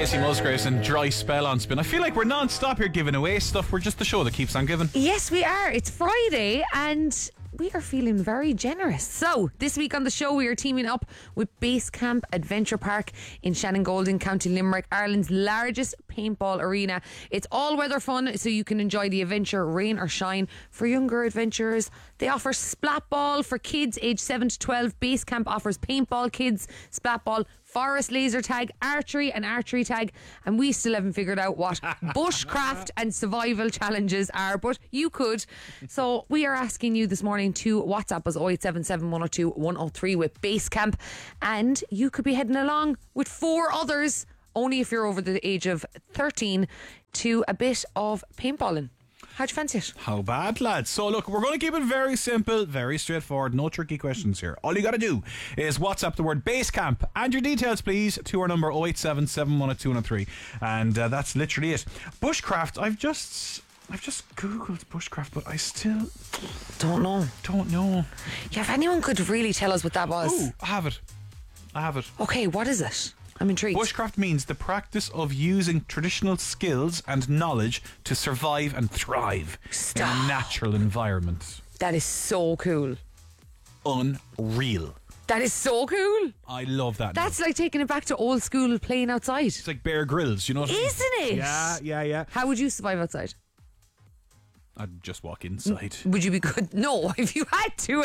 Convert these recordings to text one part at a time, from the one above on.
Casey Musgraves and Dry Spell on Spin. I feel like we're non-stop here giving away stuff. We're just the show that keeps on giving. Yes, we are. It's Friday and we are feeling very generous. So, this week on the show, we are teaming up with Base Camp Adventure Park in Shannongold, County Limerick, Ireland's largest paintball arena. It's all-weather fun, so you can enjoy the adventure, rain or shine. For younger adventurers, they offer splat ball for kids aged 7 to 12. Base Camp offers paintball kids, splat ball, forest laser tag, archery and archery tag, and we still haven't figured out what bushcraft and survival challenges are, but you could. So we are asking you this morning to WhatsApp us 0877 102 103 with Base Camp, and you could be heading along with 4 others, only if you're over the age of 13, to a bit of paintballing. How'd you fancy it? How bad, lads? So look, we're going to keep it very simple, very straightforward, no tricky questions here. All you got to do is WhatsApp the word Base Camp and your details, please, to our number 0877 102 103, and that's literally it. Bushcraft, I've just googled bushcraft, but I still Don't know. Yeah, if anyone could really tell us what that was. Oh, I have it. Okay, what is it? I'm intrigued. Bushcraft means the practice of using traditional skills and knowledge to survive and thrive in a natural environment. That is so cool. Unreal. That is so cool. I love that. That's like taking it back to old school playing outside. It's like Bear Grylls, you know what I mean? Isn't it? Yeah. How would you survive outside? I'd just walk inside. Would you be good? No, if you had to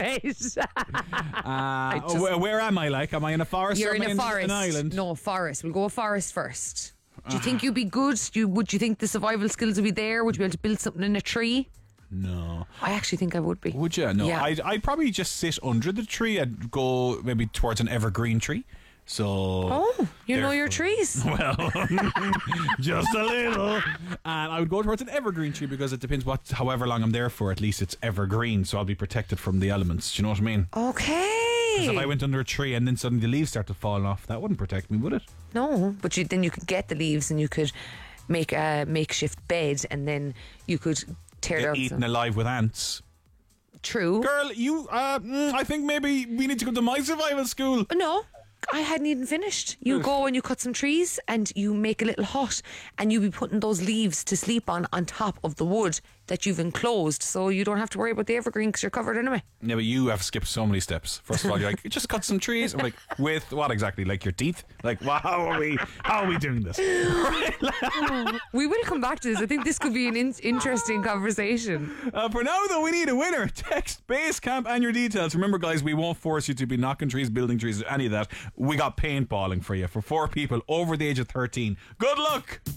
where am I? Like, am I in a forest? You're or in am I a forest. An island? No, forest. We'll go a forest first. Do you think you'd be good? Would you think the survival skills would be there? Would you be able to build something in a tree? No. I actually think I would be. Would you? No. Yeah. I'd probably just sit under the tree. I'd go maybe towards an evergreen tree. So you know your trees. Well, just a little. And I would go towards an evergreen tree because it depends however long I'm there for. At least it's evergreen, so I'll be protected from the elements. Do you know what I mean? Okay. Because if I went under a tree and then suddenly the leaves started falling off, that wouldn't protect me, would it? No, but then you could get the leaves and you could make a makeshift bed, and then you could tear Get out. eaten alive with ants. True. Girl, I think maybe we need to go to my survival school. No, I hadn't even finished. You go and you cut some trees and you make a little hut, and you be putting those leaves to sleep on top of the wood that you've enclosed, so you don't have to worry about the evergreen because you're covered anyway. Yeah, but you have skipped so many steps. First of all, you're like, just cut some trees. I'm like, with what exactly? Like your teeth? Like, wow, how are we doing this? We will come back to this. I think this could be an interesting conversation. For now, though, we need a winner. Text Base Camp and your details. Remember, guys, we won't force you to be knocking trees, building trees, any of that. We got paintballing for you for 4 people over the age of 13. Good luck.